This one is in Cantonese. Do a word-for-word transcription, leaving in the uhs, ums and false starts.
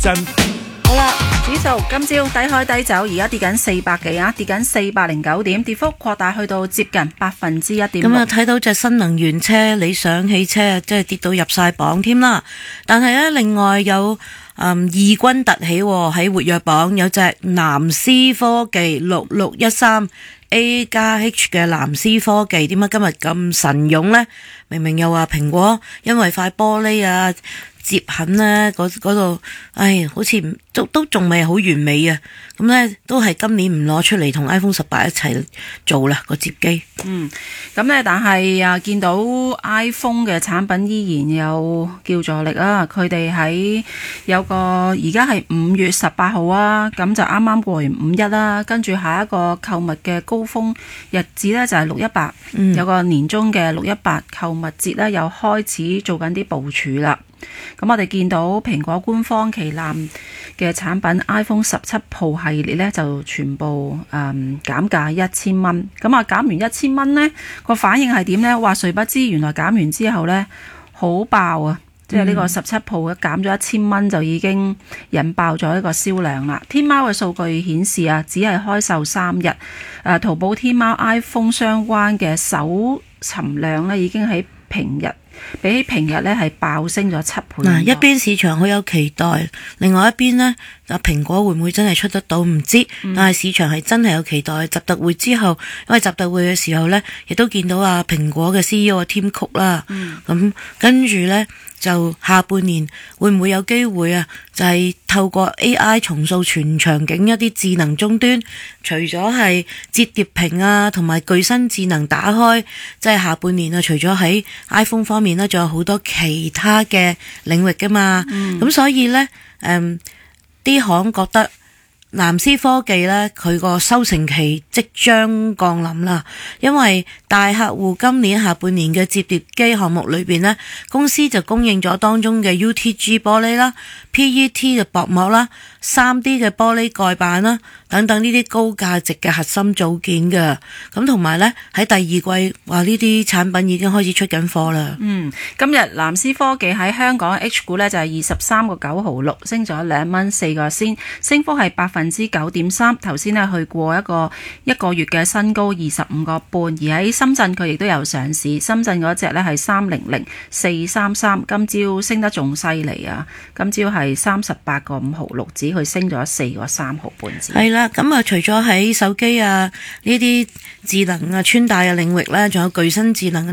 真。 好啦，指數今朝低開低走，而家跌緊四百幾啊，跌緊四百零九點，跌幅擴大去到接近百分之一點六。 咁啊，睇到隻新能源車理想汽車即係跌到入晒榜添啦。但係呢，另外有嗯異軍突起喺活躍榜，有隻南思科技六六一三 A 加 H 嘅南思科技，點解今日咁神勇呢？明明又話蘋果因為塊玻璃啊接痕呢嗰嗰度，唉，好似都都仲未好完美啊！咁呢都係今年唔攞出嚟同 iPhone 十八一齊做啦個摺機。 嗯，咁呢，但係啊，見到 iPhone 嘅產品依然有叫助力啊！佢哋喺有個而家係五月十八號啊，咁就啱啱過完五一啦，跟住下一個購物嘅高峰日子呢，就係六一八，有個年中嘅六一八購物節呢，又開始做緊啲部署啦。咁我哋見到蘋果官方旗艦嘅產品 iPhone 十七 Pro 系列呢，就全部誒、嗯、減價一千蚊。咁啊減完一千蚊呢，個反應係點呢？話誰不知原來減完之後呢，好爆啊！即係呢個十七 Pro 減咗一千蚊就已經引爆咗一個銷量啦。天貓嘅數據顯示啊，只係開售三日，誒淘寶天貓 iPhone 相關嘅搜尋量呢，已經喺平日比起平日呢係爆升咗七倍。 嗱，一邊市場好有期待，另外一邊呢，啊蘋果會唔會真係出得到唔知，嗯、但係市場係真係有期待。習特會之後，因為習特會嘅時候呢，亦都見到啊蘋果嘅 C E O 啊 Tim Cook 啦，咁、嗯、跟住呢，就下半年會唔會有機會啊？就係、是、透過 A I 重塑全場景一啲智能終端，除咗係摺疊屏啊同埋具身智能打開，即係下半年啊，除咗喺 iPhone 方面呢，仲有好多其他嘅領域噶嘛。咁、嗯、所以呢，誒、嗯、啲行覺得南思科技呢，佢個收成期即將降臨啦，因為大客戶今年下半年嘅摺疊機項目裏邊呢，公司就供應咗當中嘅 U T G 玻璃啦、P E T 嘅薄膜啦、三 D 嘅玻璃蓋板啦等等呢啲高價值嘅核心組件嘅。咁同埋呢，喺第二季話呢啲產品已經開始出緊貨啦。 嗯，今日南思科技喺香港 H 股呢，就係二十三個九毫六，升咗兩蚊四個仙，升幅係百分之九點三。頭先呢，去過一個一個月嘅新高二十五個半，而喺深圳佢亦都有上市。深圳嗰隻呢係三零零四三三，今朝升得仲犀利啊！今朝係三十八個五毫六，指佢升咗四個三毫半子。 係啦，咁啊，除咗喺手機啊呢啲智能啊穿戴嘅領域呢，仲有具身智能。